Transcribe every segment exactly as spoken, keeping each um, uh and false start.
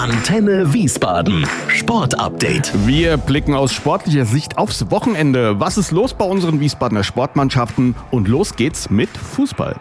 Antenne Wiesbaden. Sportupdate. Wir blicken aus sportlicher Sicht aufs Wochenende. Was ist los bei unseren Wiesbadener Sportmannschaften? Und los geht's mit Fußball.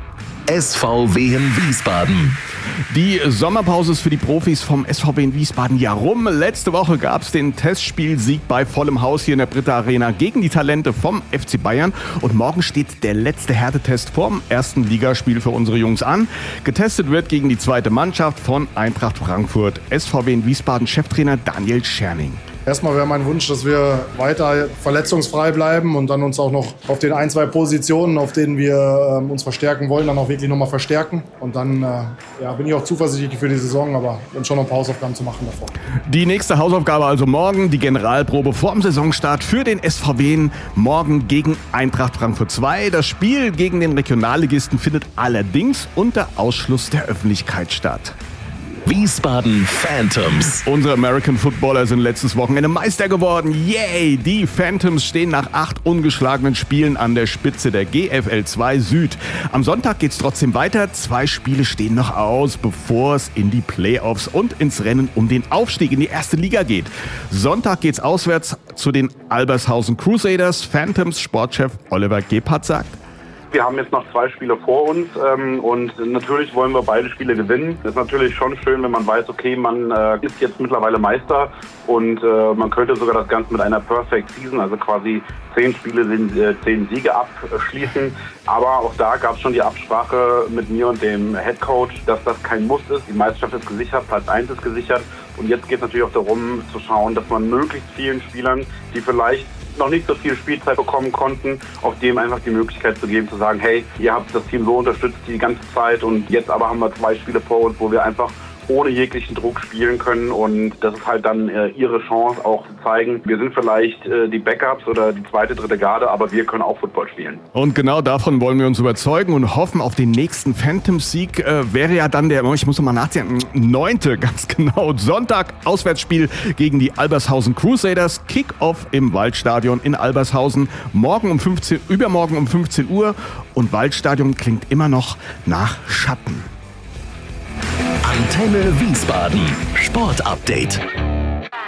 S V W in Wiesbaden. Die Sommerpause ist für die Profis vom S V W in Wiesbaden ja rum. Letzte Woche gab es den Testspielsieg bei vollem Haus hier in der Britta Arena gegen die Talente vom F C Bayern. Und morgen steht der letzte Härtetest vorm ersten Ligaspiel für unsere Jungs an. Getestet wird gegen die zweite Mannschaft von Eintracht Frankfurt. S V W in Wiesbaden Cheftrainer Daniel Scherning. Erstmal wäre mein Wunsch, dass wir weiter verletzungsfrei bleiben und dann uns auch noch auf den ein, zwei Positionen, auf denen wir äh, uns verstärken wollen, dann auch wirklich nochmal verstärken. Und dann äh, ja, bin ich auch zuversichtlich für die Saison, aber wir haben schon noch ein paar Hausaufgaben zu machen davor. Die nächste Hausaufgabe also morgen, die Generalprobe vorm Saisonstart für den S V W morgen gegen Eintracht Frankfurt zwei. Das Spiel gegen den Regionalligisten findet allerdings unter Ausschluss der Öffentlichkeit statt. Wiesbaden Phantoms. Unsere American Footballer sind letztes Wochenende Meister geworden. Yay! Die Phantoms stehen nach acht ungeschlagenen Spielen an der Spitze der G F L zwei Süd. Am Sonntag geht's trotzdem weiter. Zwei Spiele stehen noch aus, bevor es in die Playoffs und ins Rennen um den Aufstieg in die erste Liga geht. Sonntag geht's auswärts zu den Albershausen Crusaders. Phantoms Sportchef Oliver Gebhardt sagt: Wir haben jetzt noch zwei Spiele vor uns ähm, und natürlich wollen wir beide Spiele gewinnen. Es ist natürlich schon schön, wenn man weiß, okay, man äh, ist jetzt mittlerweile Meister und äh, man könnte sogar das Ganze mit einer Perfect Season, also quasi zehn Spiele, sind, äh, zehn Siege abschließen. Aber auch da gab es schon die Absprache mit mir und dem Headcoach, dass das kein Muss ist. Die Meisterschaft ist gesichert, Platz eins ist gesichert. Und jetzt geht es natürlich auch darum zu schauen, dass man möglichst vielen Spielern, die vielleicht noch nicht so viel Spielzeit bekommen konnten, auch dem einfach die Möglichkeit zu geben, zu sagen, hey, ihr habt das Team so unterstützt die ganze Zeit und jetzt aber haben wir zwei Spiele vor uns, wo wir einfach ohne jeglichen Druck spielen können und das ist halt dann äh, ihre Chance auch zu zeigen, wir sind vielleicht äh, die Backups oder die zweite, dritte Garde, aber wir können auch Football spielen. Und genau davon wollen wir uns überzeugen und hoffen auf den nächsten Phantoms-Sieg. Äh, wäre ja dann der, ich muss noch mal nachdenken, neunte, ganz genau, Sonntag, Auswärtsspiel gegen die Albershausen Crusaders, Kick-Off im Waldstadion in Albershausen, morgen um fünfzehn, übermorgen um fünfzehn Uhr und Waldstadion klingt immer noch nach Schatten. Antenne Wiesbaden. Sportupdate.